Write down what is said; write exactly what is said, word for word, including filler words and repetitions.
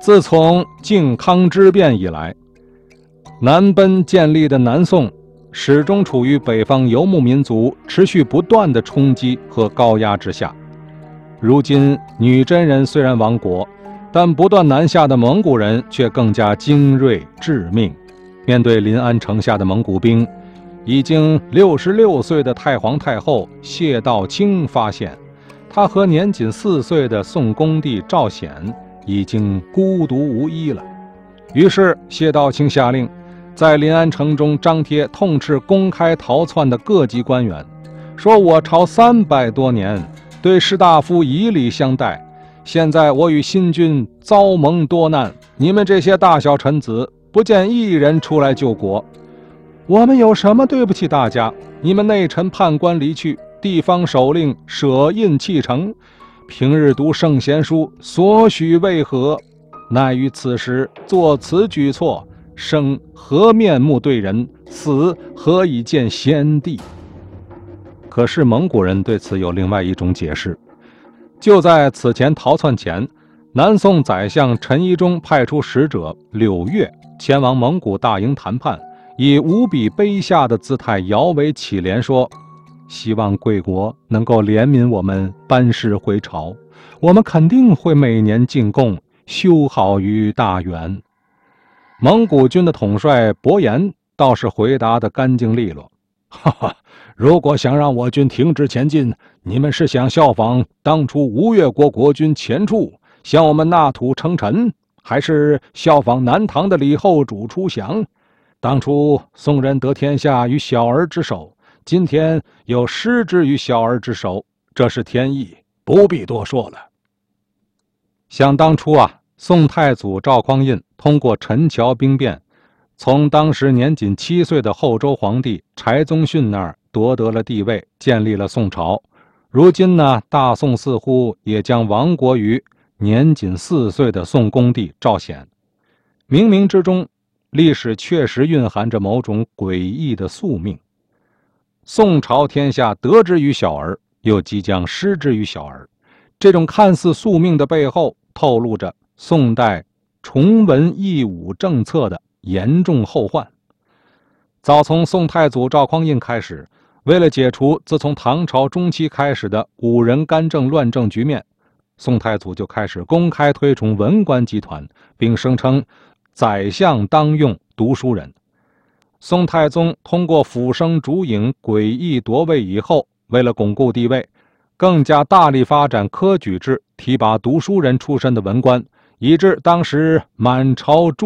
自从靖康之变以来，南奔建立的南宋始终处于北方游牧民族持续不断的冲击和高压之下。如今女真人虽然亡国，但不断南下的蒙古人却更加精锐致命。面对临安城下的蒙古兵，已经六十六岁的太皇太后谢道清发现，她和年仅四岁的宋恭帝赵显已经孤独无依了。于是谢道清下令，在临安城中张贴痛斥公开逃窜的各级官员，说我朝三百多年对士大夫以礼相待，现在我与新君遭蒙多难，你们这些大小臣子不见一人出来救国，我们有什么对不起大家？你们内臣判官离去，地方首令舍印弃城，平日读圣贤书，所许为何？乃于此时作此举措，生何面目对人？死何以见先帝？可是蒙古人对此有另外一种解释。就在此前逃窜前，南宋宰相陈宜中派出使者柳岳前往蒙古大营谈判，以无比卑下的姿态摇尾乞怜说，希望贵国能够怜悯我们，班师回朝，我们肯定会每年进贡，修好于大元。蒙古军的统帅伯颜倒是回答得干净利落，哈哈，如果想让我军停止前进，你们是想效仿当初吴越国国君钱俶向我们纳土称臣，还是效仿南唐的李后主出降？当初宋人得天下于小儿之手，今天又失之于小儿之手，这是天意，不必多说了。想当初啊，宋太祖赵匡胤通过陈桥兵变，从当时年仅七岁的后周皇帝柴宗训那儿夺得了帝位，建立了宋朝。如今呢，大宋似乎也将亡国于年仅四岁的宋恭帝赵显。冥冥之中，历史确实蕴含着某种诡异的宿命。宋朝天下得之于小儿，又即将失之于小儿，这种看似宿命的背后，透露着宋代崇文抑武政策的严重后患。早从宋太祖赵匡胤开始，为了解除自从唐朝中期开始的武人干政乱政局面，宋太祖就开始公开推崇文官集团，并声称宰相当用读书人。宋太宗通过辅生烛影诡异夺位以后，为了巩固地位，更加大力发展科举制，提拔读书人出身的文官，以致当时满朝